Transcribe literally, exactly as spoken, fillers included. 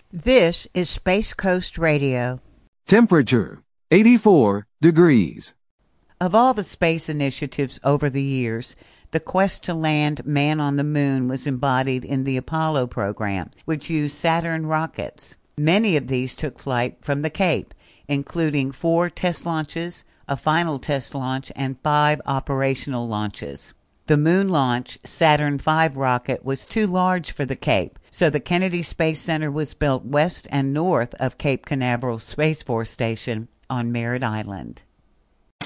This is Space Coast Radio. Temperature, eighty-four degrees. Of all the space initiatives over the years, the quest to land man on the moon was embodied in the Apollo program, which used Saturn rockets. Many of these took flight from the Cape, including four test launches, a final test launch, and five operational launches. The moon launch Saturn five rocket was too large for the Cape, so the Kennedy Space Center was built west and north of Cape Canaveral Space Force Station on Merritt Island.